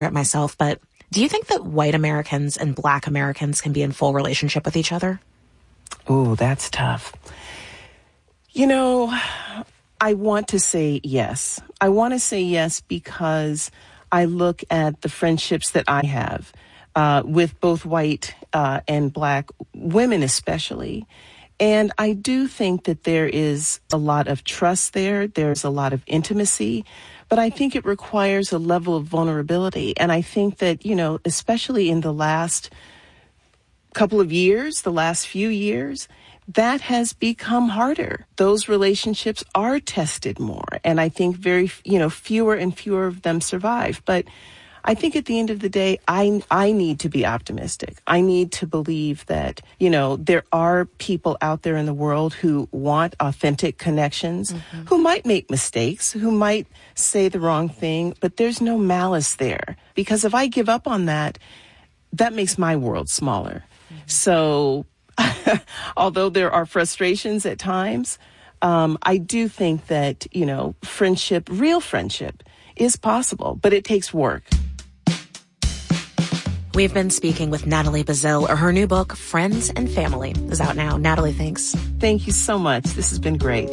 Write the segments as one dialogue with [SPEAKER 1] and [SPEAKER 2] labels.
[SPEAKER 1] it myself, but do you think that white Americans and black Americans can be in full relationship with each other?
[SPEAKER 2] Ooh, that's tough. You know, I want to say yes. I want to say yes because I look at the friendships that I have with both white and black women especially. And I do think that there is a lot of trust there. There's a lot of intimacy. But I think it requires a level of vulnerability. And I think that, you know, especially in the last couple of years, the last few years, that has become harder. Those relationships are tested more. And I think fewer and fewer of them survive. But I think at the end of the day, I need to be optimistic. I need to believe that, you know, there are people out there in the world who want authentic connections, who might make mistakes, who might say the wrong thing, but there's no malice there. Because if I give up on that, that makes my world smaller. So although there are frustrations at times, I do think that, you know, friendship, real friendship, is possible, but it takes work.
[SPEAKER 1] We've been speaking with Natalie Bazile. Her new book, Friends and Family, is out now. Natalie, thanks.
[SPEAKER 2] Thank you so much. This has been great.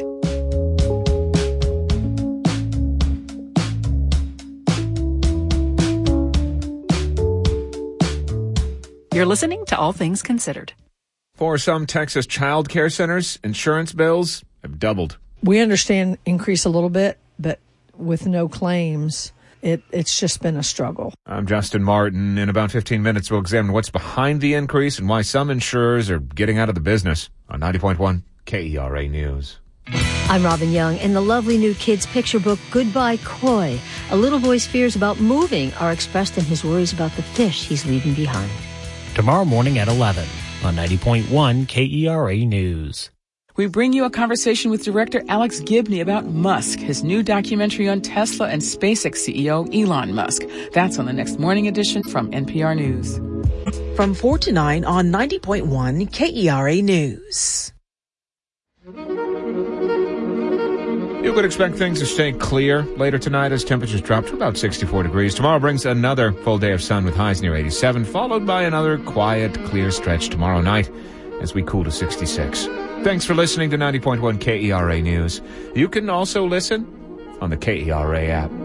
[SPEAKER 3] You're listening to All Things Considered.
[SPEAKER 4] For some Texas child care centers, insurance bills have doubled.
[SPEAKER 5] We understand increase a little bit, but with no claims, it's just been a struggle.
[SPEAKER 4] I'm Justin Martin. In about 15 minutes, we'll examine what's behind the increase and why some insurers are getting out of the business on 90.1 KERA News.
[SPEAKER 6] I'm Robin Young. In the lovely new kids' picture book, Goodbye Koi, a little boy's fears about moving are expressed in his worries about the fish he's leaving behind.
[SPEAKER 7] Tomorrow morning at 11 on 90.1 KERA News.
[SPEAKER 3] We bring you a conversation with director Alex Gibney about Musk, his new documentary on Tesla and SpaceX CEO Elon Musk. That's on the next morning edition from NPR News.
[SPEAKER 8] From 4 to 9 on 90.1 KERA News.
[SPEAKER 4] You could expect things to stay clear later tonight as temperatures drop to about 64 degrees. Tomorrow brings another full day of sun with highs near 87, followed by another quiet, clear stretch tomorrow night as we cool to 66. Thanks for listening to 90.1 KERA News. You can also listen on the KERA app.